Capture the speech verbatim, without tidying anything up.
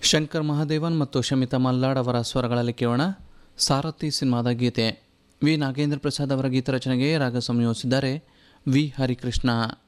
ಶಂಕರ್ ಮಹಾದೇವನ್ ಮತ್ತು ಶಮಿತಾ ಮಲ್ಲಾಡ್ ಅವರ ಸ್ವರಗಳಲ್ಲಿ ಕೇಳೋಣ ಸಾರಥಿ ಸಿನಿಮಾದ ಗೀತೆ. ವಿ ನಾಗೇಂದ್ರ ಪ್ರಸಾದ್ ಅವರ ಗೀತರಚನೆಗೆ ರಾಗ ಸಂಯೋಜಿಸಿದ್ದಾರೆ ವಿ ಹರಿಕೃಷ್ಣ.